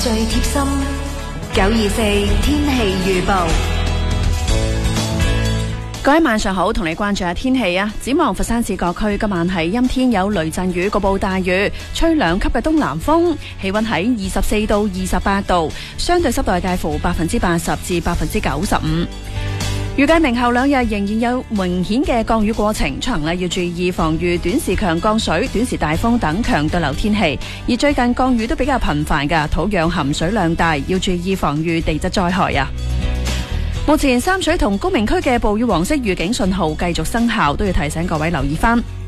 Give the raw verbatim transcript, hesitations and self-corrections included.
最貼心九二四天氣預報。 各位晚上好，同你關注下天氣啊！展望佛山市各區今晚係陰天有雷陣雨，局部大雨，吹兩級嘅東南風，氣溫喺二十四到二十八度，相對濕度介乎百分之八十至百分之九十五。預計明後兩日仍然有明顯嘅降雨過程，出行呢要注意防禦短時強降水、短時大風等強對流天氣。而最近降雨都比較頻繁㗎，土壤含水量大，要注意防禦地質災害啊！目前三水同高明區嘅暴雨黃色預警信號繼續生效，都要提醒各位留意返。